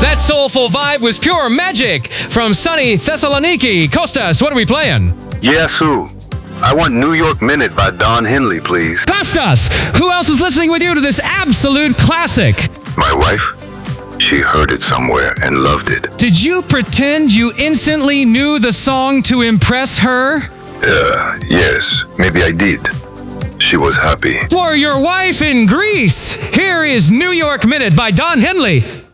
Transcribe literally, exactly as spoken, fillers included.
That soulful vibe was pure magic from sunny Thessaloniki. Kostas, what are we playing? Yes, who? I want New York Minute by Don Henley, please. Kostas, who else is listening with you to this absolute classic? My wife? She heard it somewhere and loved it. Did you pretend you instantly knew the song to impress her? Uh, yes, maybe I did. She was happy. For your wife in Greece, here is New York Minute by Don Henley.